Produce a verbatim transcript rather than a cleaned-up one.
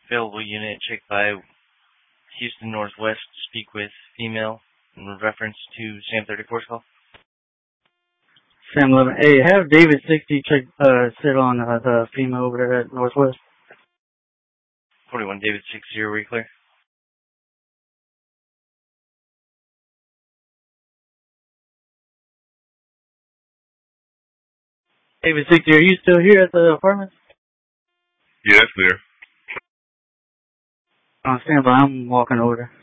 Available unit, check by Houston Northwest to speak with female in reference to Sam thirty-four's call. Sam eleven. Hey, have David sixty check, uh, sit on uh, the female over there at Northwest. forty-one, David sixty, are we clear? David sixty, are you still here at the apartment? Yeah, that's clear. Uh, stand by, I'm walking over there.